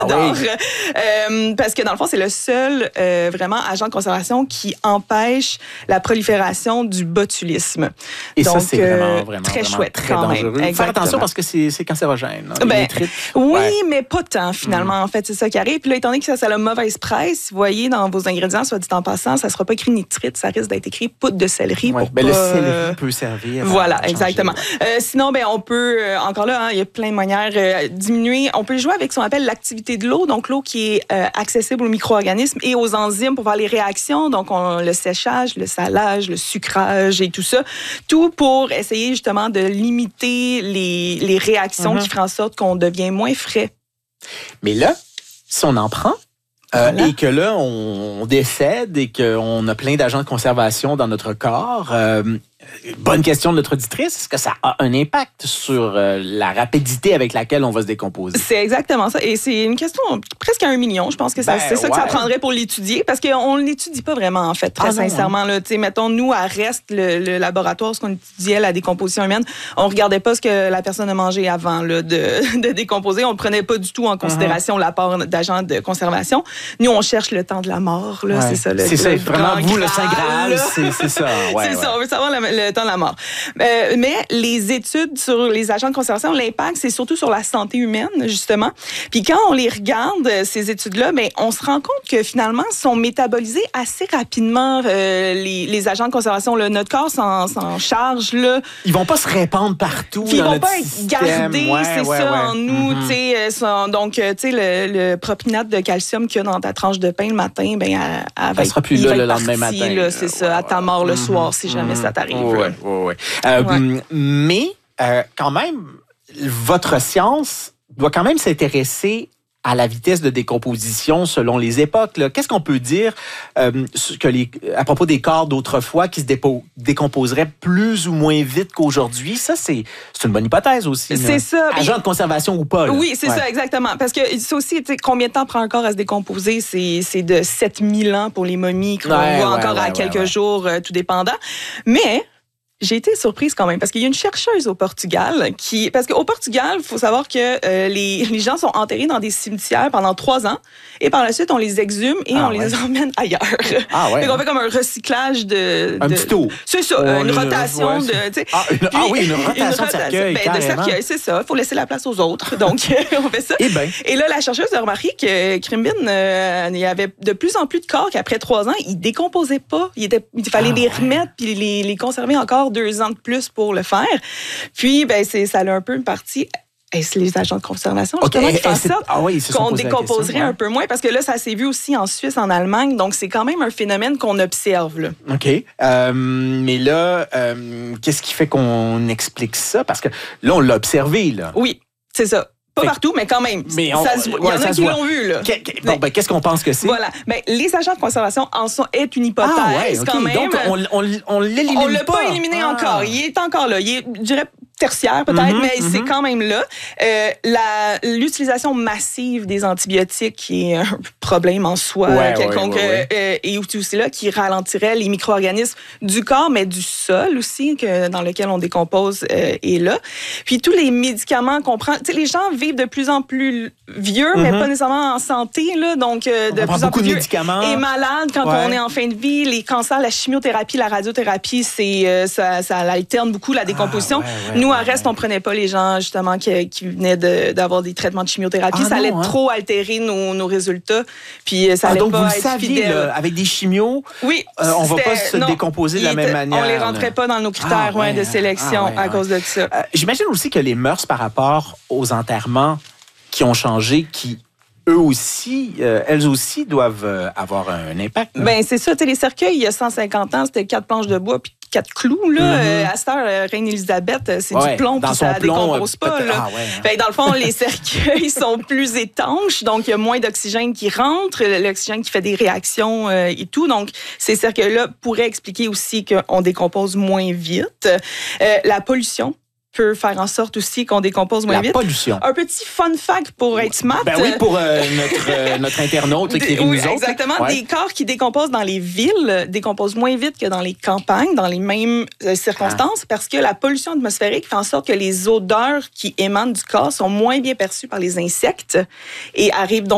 j'adore. Parce que dans le fond, c'est le seul vraiment agent de conservation qui empêche la prolifération du botulisme. Et donc, ça, c'est vraiment très vraiment chouette très quand dangereux. même. Faire attention parce que c'est cancérogène. Hein, Ben, oui, ouais. mais pas tant finalement. En fait, c'est ça qui arrive. Puis là, étant donné que ça a la mauvaise presse, vous voyez dans vos ingrédients, soit dit en passant, ça ne sera pas écrit nitrite, ça risque d'être écrit poudre de céleri. Ouais, Pour ben, pas, le céleri peut servir. Voilà, exactement. Sinon, ben on peut encore là, il y a plein de manières diminuer. On peut jouer avec ce qu'on appelle l'activité de l'eau, donc l'eau qui est accessible aux micro-organismes et aux enzymes pour faire les réactions. Donc le séchage, le salage, le sucrage et tout ça, tout pour essayer justement de limiter les réactions qui feraient en sorte qu'on devient moins frais. Mais là, si on en prend, Voilà. et que là, on décède et qu'on a plein d'agents de conservation dans notre corps, bonne question de notre auditrice, est-ce que ça a un impact sur la rapidité avec laquelle on va se décomposer? C'est exactement ça. Et c'est une question presque à 1 million. Je pense que c'est ça que ça prendrait pour l'étudier. Parce qu'on ne l'étudie pas vraiment, en fait, très sincèrement. Là, mettons, nous, à REST, le laboratoire, ce qu'on étudiait, la décomposition humaine, on ne regardait pas ce que la personne a mangé avant là, de décomposer. On ne prenait pas du tout en considération l'apport d'agents de conservation. Nous, on cherche le temps de la mort. Là, c'est ça. C'est ça, vraiment, vous, le Saint Graal, c'est ça. Ouais, c'est ça, on veut savoir le temps de la mort. Mais les études sur les agents de conservation, l'impact, c'est surtout sur la santé humaine, justement. Puis quand on les regarde, ces études-là, mais on se rend compte que finalement, sont métabolisés assez rapidement, les agents de conservation. Là, notre corps s'en charge. Là. Ils vont pas se répandre partout. Puis ils vont pas être gardés, en nous. Donc, tu sais, le propionate de calcium qu'il y a dans ta tranche de pain le matin, ben, elle sera plus là le lendemain matin. C'est ça, à ta mort le soir, si jamais ça t'arrive. Oui. Mais, quand même, votre science doit quand même s'intéresser à la vitesse de décomposition selon les époques. Là. Qu'est-ce qu'on peut dire à propos des corps d'autrefois qui se décomposeraient plus ou moins vite qu'aujourd'hui? Ça, c'est une bonne hypothèse aussi. C'est ça. Agent de conservation ou pas. Là. Oui, c'est ça, exactement. Parce que c'est aussi, combien de temps prend un corps à se décomposer? C'est de 7000 ans pour les momies qu'on voit encore à quelques jours, tout dépendant. Mais... j'ai été surprise quand même parce qu'il y a une chercheuse au Portugal parce qu'au Portugal, il faut savoir que les gens sont enterrés dans des cimetières pendant 3 ans et par la suite, on les exhume et on les emmène ailleurs. Donc, on fait comme un recyclage un petit tour. C'est ça, une rotation de... une rotation de cercueil, de cercueil, c'est ça. Il faut laisser la place aux autres. Donc, on fait ça. Et là, la chercheuse a remarqué que Crimbin, il y avait de plus en plus de corps qu'après 3 ans, ils ne décomposaient pas. Il fallait les remettre puis les conserver encore 2 ans de plus pour le faire. Puis, ça a un peu une partie... Est-ce les agents de conservation, justement, qui font en sorte qu'on décomposerait un peu moins? Parce que là, ça s'est vu aussi en Suisse, en Allemagne. Donc, c'est quand même un phénomène qu'on observe. Là. OK. Mais là, qu'est-ce qui fait qu'on explique ça? Parce que là, on l'a observé. Là. Oui, c'est ça. Pas partout, mais quand même. Il y en a qui l'ont vu. Là. Qu'est-ce qu'on pense que c'est? Voilà. Les agents de conservation est une hypothèse quand même. Donc, on l'élimine pas. On l'a pas éliminé encore. Il est encore là. Il est, je dirais, tertiaire peut-être, mais c'est quand même là. L'utilisation massive des antibiotiques qui est un problème en soi quelconque et aussi là qui ralentirait les micro-organismes du corps, mais du sol aussi dans lequel on décompose est là. Puis tous les médicaments qu'on prend, les gens vivent de plus en plus vieux, mais pas nécessairement en santé là, donc de plus en plus vieux et malades quand on est en fin de vie. Les cancers, la chimiothérapie, la radiothérapie, ça alterne beaucoup la décomposition. Nous, à REST, on prenait pas les gens, justement, qui venaient d'avoir des traitements de chimiothérapie. Ça allait trop altérer nos résultats. Puis ça allait donc pas vous être saviez, fidèle. Là, avec des chimios, on va pas se décomposer de la même manière. On les rentrait pas dans nos critères de sélection à cause de ça. J'imagine aussi que les mœurs par rapport aux enterrements qui ont changé, elles aussi doivent avoir un impact. C'est ça. Les cercueils, il y a 150 ans, c'était 4 planches de bois puis 4 clous. Là. À cette heure, Reine Élisabeth, c'est du plomb puis ça ne décompose pas. Là. Dans le fond, les cercueils sont plus étanches, donc il y a moins d'oxygène qui rentre, l'oxygène qui fait des réactions et tout. Donc, ces cercueils-là pourraient expliquer aussi qu'on décompose moins vite. La pollution peut faire en sorte aussi qu'on décompose moins vite. La pollution. Un petit fun fact pour être smart. Pour notre internaute qui est nous autres. Exactement. Des corps qui décomposent dans les villes décomposent moins vite que dans les campagnes, dans les mêmes circonstances, parce que la pollution atmosphérique fait en sorte que les odeurs qui émanent du corps sont moins bien perçues par les insectes et arrivent donc